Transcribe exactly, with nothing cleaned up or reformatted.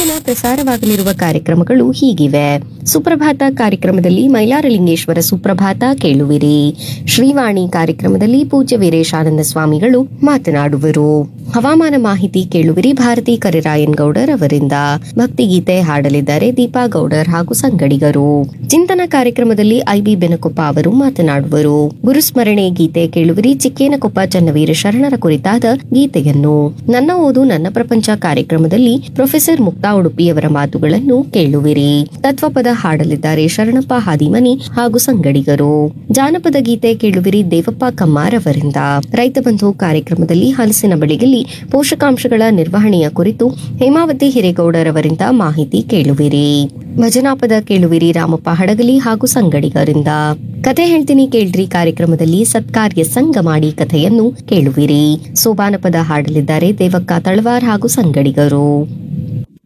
ದಿನ ಪ್ರಸಾರವಾಗಲಿರುವ ಕಾರ್ಯಕ್ರಮಗಳು ಹೀಗಿವೆ. ಸುಪ್ರಭಾತ ಕಾರ್ಯಕ್ರಮದಲ್ಲಿ ಮೈಲಾರಲಿಂಗೇಶ್ವರ ಸುಪ್ರಭಾತ ಕೇಳುವಿರಿ. ಶ್ರೀವಾಣಿ ಕಾರ್ಯಕ್ರಮದಲ್ಲಿ ಪೂಜ್ಯ ವೀರೇಶಾನಂದ ಸ್ವಾಮಿಗಳು ಮಾತನಾಡುವರು. ಹವಾಮಾನ ಮಾಹಿತಿ ಕೇಳುವಿರಿ. ಭಾರತಿ ಕರಿರಾಯನ್ ಗೌಡರ್ ಅವರಿಂದ ಭಕ್ತಿಗೀತೆ ಹಾಡಲಿದ್ದಾರೆ ದೀಪಾ ಗೌಡರ್ ಹಾಗೂ ಸಂಗಡಿಗರು. ಚಿಂತನ ಕಾರ್ಯಕ್ರಮದಲ್ಲಿ ಐಬಿ ಬೆನಕೊಪ್ಪ ಅವರು ಮಾತನಾಡುವರು. ಗುರುಸ್ಮರಣೆ ಗೀತೆ ಕೇಳುವಿರಿ. ಚಿಕ್ಕೇನಕೊಪ್ಪ ಚನ್ನವೀರ ಶರಣರ ಕುರಿತಾದ ಗೀತೆಯನ್ನು. ನನ್ನ ಓದು ನನ್ನ ಪ್ರಪಂಚ ಕಾರ್ಯಕ್ರಮದಲ್ಲಿ ಪ್ರೊಫೆಸರ್ ಮುಕ್ತಾ ಉಡುಪಿಯವರ ಮಾತುಗಳನ್ನು ಕೇಳುವಿರಿ. ತತ್ವಪದ ಹಾಡಲಿದ್ದಾರೆ ಶರಣಪ್ಪ ಹಾದಿಮನಿ ಹಾಗೂ ಸಂಗಡಿಗರು. ಜಾನಪದ ಗೀತೆ ಕೇಳುವಿರಿ ದೇವಪ್ಪ ಕಮ್ಮಾರ್ ಅವರಿಂದ. ರೈತ ಬಂಧು ಕಾರ್ಯಕ್ರಮದಲ್ಲಿ ಹಲಸಿನ ಬೆಳೆಯಲ್ಲಿ ಪೋಷಕಾಂಶಗಳ ನಿರ್ವಹಣೆಯ ಕುರಿತು ಹೇಮಾವತಿ ಹಿರೇಗೌಡರ್ ಅವರಿಂದ ಮಾಹಿತಿ ಕೇಳುವಿರಿ. ಭಜನಾಪದ ಕೇಳುವಿರಿ ರಾಮಪ್ಪ ಹಡಗಲಿ ಹಾಗೂ ಸಂಗಡಿಗರಿಂದ. ಕತೆ ಹೇಳ್ತೀನಿ ಕೇಳ್ರಿ ಕಾರ್ಯಕ್ರಮದಲ್ಲಿ ಸತ್ಕಾರ್ಯ ಸಂಘ ಮಾಡಿ ಕಥೆಯನ್ನು ಕೇಳುವಿರಿ. ಸೋಬಾನಪದ ಹಾಡಲಿದ್ದಾರೆ ದೇವಕ್ಕ ತಳವಾರ್ ಹಾಗೂ ಸಂಗಡಿಗರು.